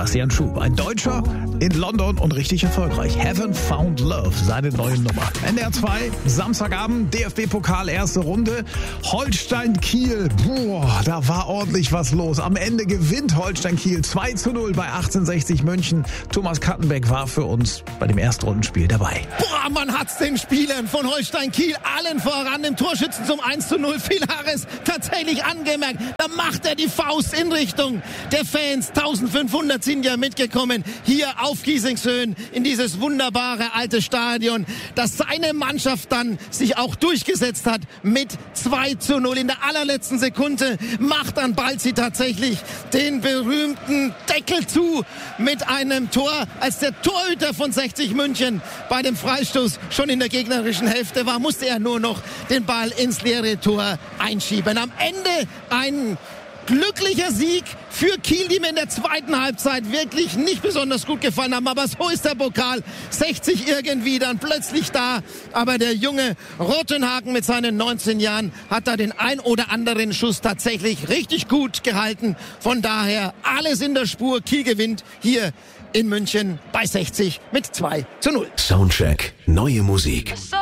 Sebastian Schub, ein Deutscher in London und richtig erfolgreich. Haven't Found Love, seine neue Nummer. NDR 2, Samstagabend, DFB-Pokal, erste Runde. Holstein-Kiel, da war ordentlich was los. Am Ende gewinnt Holstein-Kiel 2:0 bei 1860 München. Thomas Kattenbeck war für uns bei dem Erstrundenspiel dabei. Man hat's den Spielern von Holstein-Kiel, allen voran dem Torschützen zum 1:0, Phil Harris, tatsächlich angemerkt. Da macht er die Faust in Richtung der Fans. 1500 sind ja mitgekommen hier auf Giesingshöhen in dieses wunderbare alte Stadion, dass seine Mannschaft dann sich auch durchgesetzt hat mit 2:0. In der allerletzten Sekunde macht dann Balzi tatsächlich den berühmten Deckel zu mit einem Tor, als der Torhüter von 60 München bei dem Freistoß schon in der gegnerischen Hälfte war, musste er nur noch den Ball ins leere Tor einschieben. Am Ende ein glücklicher Sieg für Kiel, die mir in der zweiten Halbzeit wirklich nicht besonders gut gefallen haben. Aber so ist der Pokal. 60 irgendwie dann plötzlich da. Aber der junge Rottenhagen mit seinen 19 Jahren hat da den ein oder anderen Schuss tatsächlich richtig gut gehalten. Von daher alles in der Spur. Kiel gewinnt hier in München bei 60 mit 2:0. Soundcheck, neue Musik. So